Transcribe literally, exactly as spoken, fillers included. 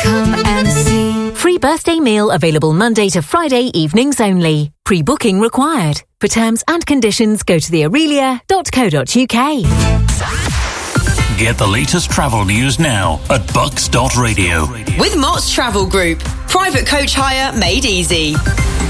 Come and see. Free birthday meal available Monday to Friday evenings only. Pre-booking required. For terms and conditions, go to the aurelia dot co dot uk. Get the latest travel news now at bucks dot radio. With Mott's Travel Group. Private coach hire made easy.